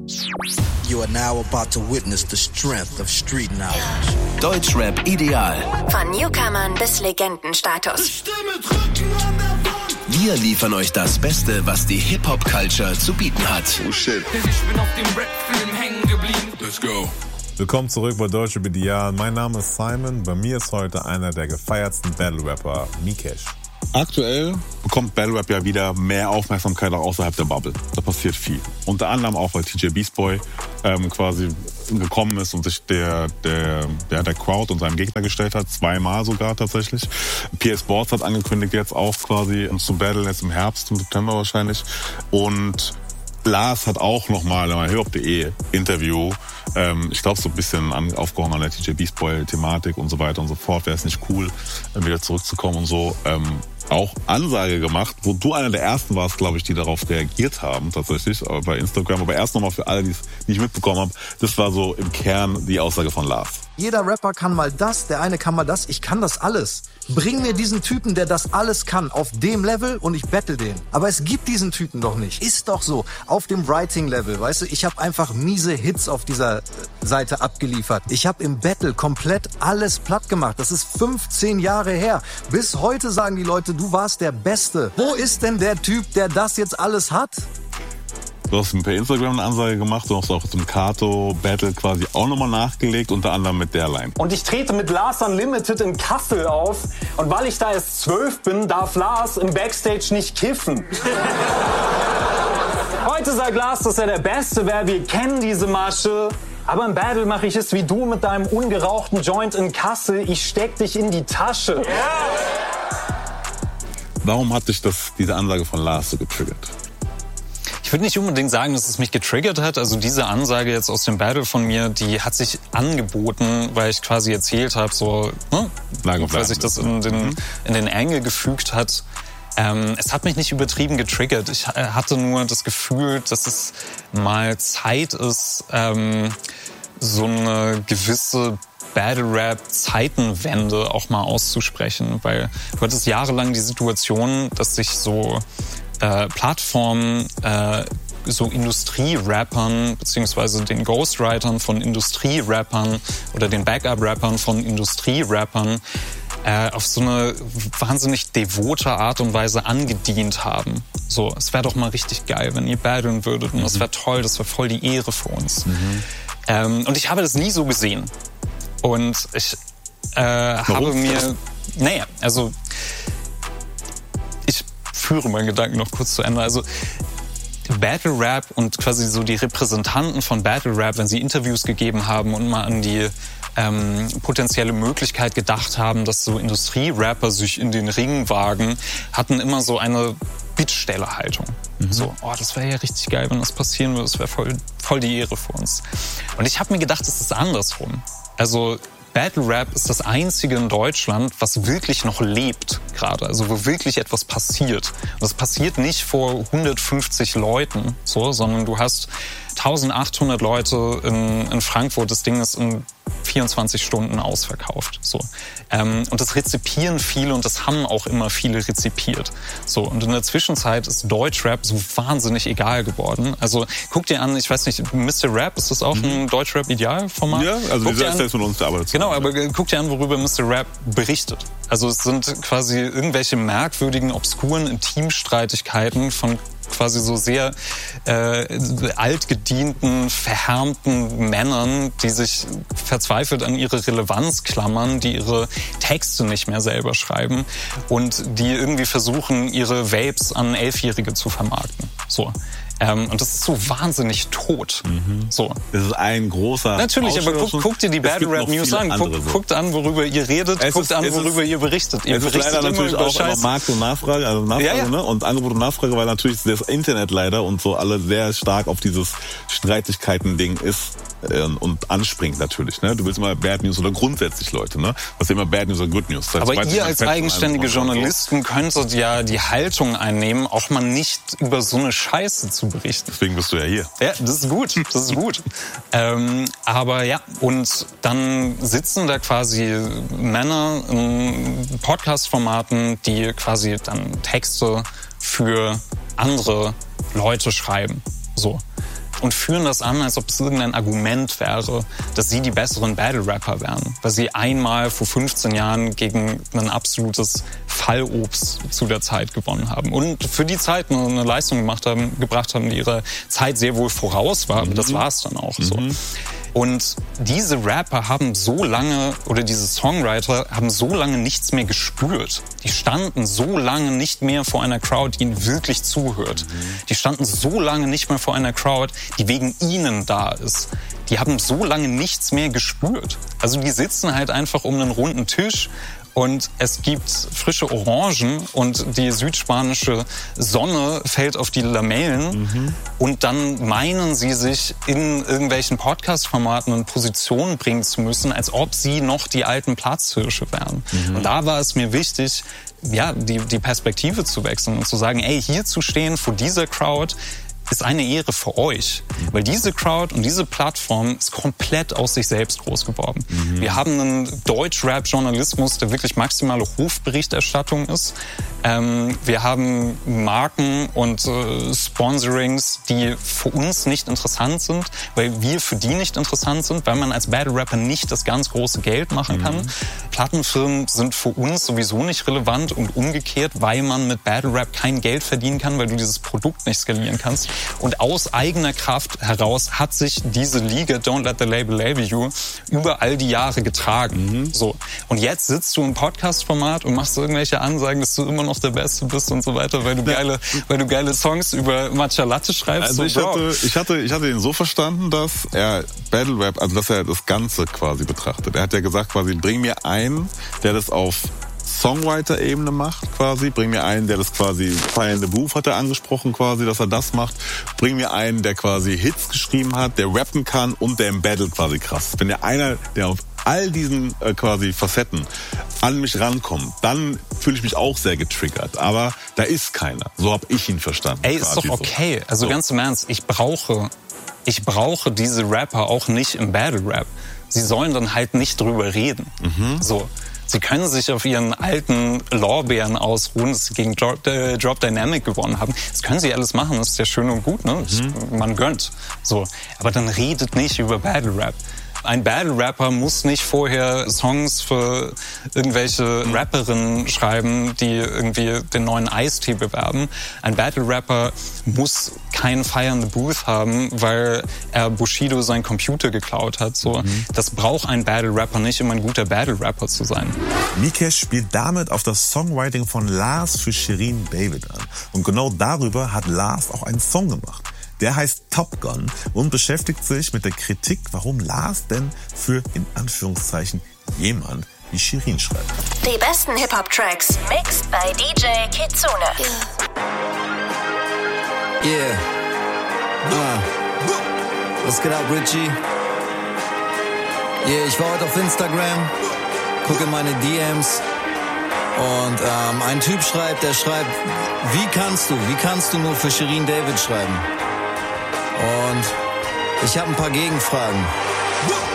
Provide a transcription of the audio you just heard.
You are now about to witness the strength of street knowledge. Deutschrap ideal. Von Newcomern bis Legendenstatus. Wir liefern euch das Beste, was die Hip-Hop-Culture zu bieten hat. Oh shit. Denn ich bin auf dem Rap-Film hängen geblieben. Let's go. Willkommen zurück bei Deutschrap ideal. Mein Name ist Simon. Bei mir ist heute einer der gefeiertsten Battle-Rapper, Mikesh. Aktuell bekommt Battle Rap ja wieder mehr Aufmerksamkeit auch außerhalb der Bubble. Da passiert viel. Unter anderem auch, weil TJ Beast Boy quasi gekommen ist und sich der Crowd und seinem Gegner gestellt hat. 2-mal sogar tatsächlich. PS Sports hat angekündigt jetzt auch quasi zu battlen, jetzt im Herbst, im September wahrscheinlich. Und Lars hat auch nochmal in hiphop.de Interview, ich glaube so ein bisschen aufgehangen an der TJ Beast Boy Thematik und so weiter und so fort. Wäre es nicht cool, wieder zurückzukommen und so. Auch Ansage gemacht, wo du einer der ersten warst, glaube ich, die darauf reagiert haben, tatsächlich, bei Instagram. Aber erst nochmal für alle, die es nicht mitbekommen haben, das war so im Kern die Aussage von Lars. Jeder Rapper kann mal das, der eine kann mal das, ich kann das alles. Bring mir diesen Typen, der das alles kann, auf dem Level und ich battle den. Aber es gibt diesen Typen doch nicht. Ist doch so, auf dem Writing-Level, weißt du, ich habe einfach miese Hits auf dieser Seite abgeliefert. Ich habe im Battle komplett alles platt gemacht. Das ist 15 Jahre her. Bis heute sagen die Leute, du warst der Beste. Wo ist denn der Typ, der das jetzt alles hat? Du hast per Instagram eine Ansage gemacht, du hast auch zum Kato-Battle quasi auch nochmal nachgelegt, unter anderem mit der Line. Und ich trete mit Lars Unlimited in Kassel auf. Und weil ich da erst 12 bin, darf Lars im Backstage nicht kiffen. Heute sagt Lars, dass er der Beste wäre. Wir kennen diese Masche. Aber im Battle mache ich es wie du mit deinem ungerauchten Joint in Kassel. Ich steck dich in die Tasche. Warum hat dich diese Ansage von Lars so getriggert? Ich würde nicht unbedingt sagen, dass es mich getriggert hat. Also diese Ansage jetzt aus dem Battle von mir, die hat sich angeboten, weil ich quasi erzählt habe, so, ne? Weil sich das in den Angle gefügt hat. Es hat mich nicht übertrieben getriggert. Ich hatte nur das Gefühl, dass es mal Zeit ist, so eine gewisse Battle-Rap-Zeitenwende auch mal auszusprechen. Weil du hattest jahrelang die Situation, dass sich so Plattformen so Industrie-Rappern beziehungsweise den Ghostwritern von Industrie-Rappern oder den Backup-Rappern von Industrie-Rappern auf so eine wahnsinnig devote Art und Weise angedient haben. So, es wäre doch mal richtig geil, wenn ihr battlen würdet und das wäre toll, das wäre voll die Ehre für uns. Und ich habe das nie so gesehen. Und ich habe mir... Naja, also... führe meinen Gedanken noch kurz zu Ende. Also Battle Rap und quasi so die Repräsentanten von Battle Rap, wenn sie Interviews gegeben haben und mal an die potenzielle Möglichkeit gedacht haben, dass so Industrie-Rapper sich in den Ring wagen, hatten immer so eine Bittstellerhaltung. So, oh, das wäre ja richtig geil, wenn das passieren würde. Das wäre voll die Ehre für uns. Und ich habe mir gedacht, es ist andersrum. Also Battle Rap ist das einzige in Deutschland, was wirklich noch lebt gerade, also wo wirklich etwas passiert. Und das passiert nicht vor 150 Leuten, so, sondern du hast 1800 Leute in Frankfurt. Das Ding ist in 24 Stunden ausverkauft. So. Und das rezipieren viele und das haben auch immer viele rezipiert. So. Und in der Zwischenzeit ist Deutschrap so wahnsinnig egal geworden. Also guck dir an, ich weiß nicht, Mr. Rap, ist das auch ein Deutschrap-Idealformat? Ja, also wie gesagt, mit uns arbeitet. Genau, aber guck dir an, worüber Mr. Rap berichtet. Also es sind quasi irgendwelche merkwürdigen, obskuren Intimstreitigkeiten von quasi so sehr altgedienten, verhärmten Männern, die sich verzweifelt an ihre Relevanz klammern, die ihre Texte nicht mehr selber schreiben und die irgendwie versuchen, ihre Vapes an 11-Jährige zu vermarkten. So. Und das ist so wahnsinnig tot. So. Das ist ein großer... Natürlich, aber guck dir die Battle Rap News an. Guckt an, worüber ihr redet. Guckt an, worüber ihr berichtet. Ihr berichtet leider natürlich auch immer Markt und Nachfrage, also Nachfrage, ja. Ne? Und Angebot und Nachfrage, weil natürlich das Internet leider und so alle sehr stark auf dieses Streitigkeiten-Ding ist und anspringt natürlich. Ne? Du willst immer Bad News oder grundsätzlich Leute, ne? Was immer Bad News oder Good News. Das heißt, aber ihr als eigenständige Journalisten könntet ja die Haltung einnehmen, auch mal nicht über so eine Scheiße zu berichten. Deswegen bist du ja hier. Ja, das ist gut. Das ist gut. Aber ja, und dann sitzen da quasi Männer in Podcast-Formaten, die quasi dann Texte für andere Leute schreiben. So. und führen das an, als ob es irgendein Argument wäre, dass sie die besseren Battle-Rapper wären. Weil sie einmal vor 15 Jahren gegen ein absolutes Fallobst zu der Zeit gewonnen haben. Und für die Zeit eine Leistung gebracht haben, die ihrer Zeit sehr wohl voraus war. Aber das war es dann auch so. Und diese Rapper haben so lange, oder diese Songwriter haben so lange nichts mehr gespürt. Die standen so lange nicht mehr vor einer Crowd, die ihnen wirklich zuhört. Die standen so lange nicht mehr vor einer Crowd, die wegen ihnen da ist. Die haben so lange nichts mehr gespürt. Also die sitzen halt einfach um einen runden Tisch und es gibt frische Orangen und die südspanische Sonne fällt auf die Lamellen und dann meinen sie sich in irgendwelchen Podcast-Formaten in Position bringen zu müssen, als ob sie noch die alten Platzhirsche wären. Und da war es mir wichtig, ja, die Perspektive zu wechseln und zu sagen, ey, hier zu stehen vor dieser Crowd ist eine Ehre für euch. Weil diese Crowd und diese Plattform ist komplett aus sich selbst groß geworden. Wir haben einen Deutsch-Rap-Journalismus, der wirklich maximale Hofberichterstattung ist. Wir haben Marken und Sponsorings, die für uns nicht interessant sind, weil wir für die nicht interessant sind, weil man als Battle-Rapper nicht das ganz große Geld machen kann. Plattenfirmen sind für uns sowieso nicht relevant und umgekehrt, weil man mit Battle-Rap kein Geld verdienen kann, weil du dieses Produkt nicht skalieren kannst. Und aus eigener Kraft heraus hat sich diese Liga Don't Let the Label Label You über all die Jahre getragen. So. Und jetzt sitzt du im Podcast-Format und machst irgendwelche Ansagen, dass du immer noch der Beste bist und so weiter, weil du geile Songs über Matcha Latte schreibst. Also so, ich hatte ihn so verstanden, dass er Battle Rap, also dass er das Ganze quasi betrachtet. Er hat ja gesagt quasi, bring mir einen, der das auf Songwriter-Ebene macht quasi. Bring mir einen, der das quasi, Fire in the Booth hat er angesprochen quasi, dass er das macht. Bring mir einen, der quasi Hits geschrieben hat, der rappen kann und der im Battle quasi krass ist. Wenn der einer, der auf all diesen quasi Facetten an mich rankommt, dann fühle ich mich auch sehr getriggert. Aber da ist keiner. So habe ich ihn verstanden. Ey, ist doch okay. So. Also ganz im Ernst, ich brauche diese Rapper auch nicht im Battle Rap. Sie sollen dann halt nicht drüber reden. So. Sie können sich auf ihren alten Lorbeeren ausruhen, dass sie gegen Drop Dynamic gewonnen haben. Das können sie alles machen, das ist ja schön und gut, ne? Man gönnt. So. Aber dann redet nicht über Battle Rap. Ein Battle-Rapper muss nicht vorher Songs für irgendwelche Rapperinnen schreiben, die irgendwie den neuen Eistee bewerben. Ein Battle-Rapper muss keinen Fire in the Booth haben, weil er Bushido seinen Computer geklaut hat. So. Das braucht ein Battle-Rapper nicht, um ein guter Battle-Rapper zu sein. Mikesh spielt damit auf das Songwriting von Lars für Shirin David an. Und genau darüber hat Lars auch einen Song gemacht. Der heißt Top Gun und beschäftigt sich mit der Kritik, warum Lars denn für, in Anführungszeichen, jemand wie Shirin schreibt. Die besten Hip-Hop-Tracks, mixed by DJ Kitsune. Yeah. Was geht ab, Richie? Yeah, ich war heute auf Instagram, gucke meine DMs und ein Typ schreibt, wie kannst du nur für Shirin David schreiben? Und ich habe ein paar Gegenfragen.